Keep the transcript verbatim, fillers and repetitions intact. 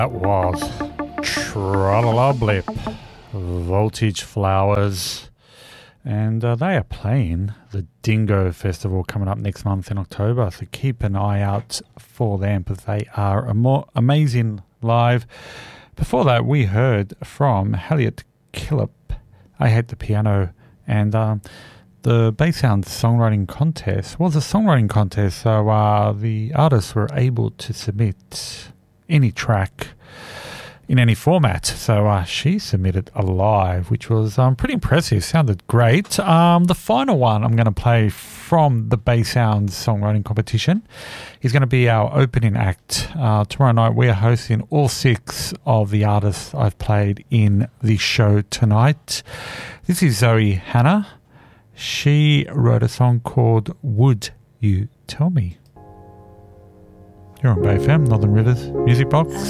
That was Tra-la-la Blip, Voltage Flowers, and uh, they are playing the Dingo Festival coming up next month in October, so keep an eye out for them because they are a more amazing live. Before that, we heard from Harriet Killip, I Hate the Piano, and um, the Bass Sound Songwriting Contest was a songwriting contest, so uh, the artists were able to submit any track in any format. So uh, she submitted a live, which was um, pretty impressive. Sounded great. Um, the final one I'm going to play from the Bass Sound Songwriting Competition is going to be our opening act. Uh, tomorrow night we are hosting all six of the artists I've played in the show tonight. This is Zoe Hannah. She wrote a song called Would You Tell Me? You're on Bay F M, Northern Rivers Music Box.